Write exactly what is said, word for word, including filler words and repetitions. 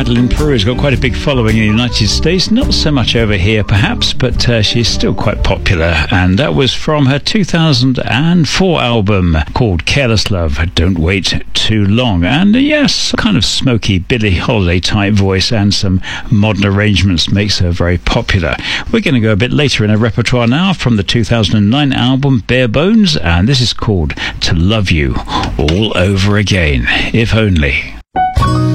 Idol in Peru has got quite a big following in the United States. Not so much over here, perhaps, but uh, she's still quite popular. And that was from her two thousand four album called Careless Love, Don't Wait Too Long. And uh, yes, kind of smoky Billie Holiday type voice and some modern arrangements makes her very popular. We're going to go a bit later in her repertoire now from the two thousand nine album Bare Bones, and this is called To Love You All Over Again, if only.